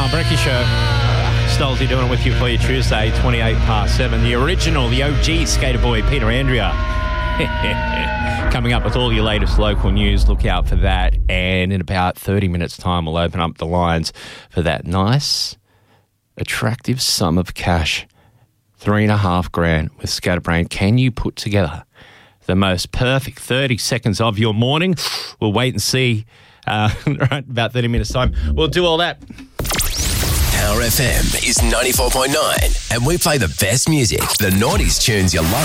Tom Brecky Show. Stolzy doing it with you for your Tuesday, 7:28. The original, the OG skater boy, Peter Andrea. Coming up with all your latest local news. Look out for that. And in about 30 minutes' time, we'll open up the lines for that nice, attractive sum of cash. $3,500 with Scatterbrain. Can you put together the most perfect 30 seconds of your morning? We'll wait and see. Right, about 30 minutes' time. We'll do all that. Power FM is 94.9 and we play the best music, the noughties tunes you love.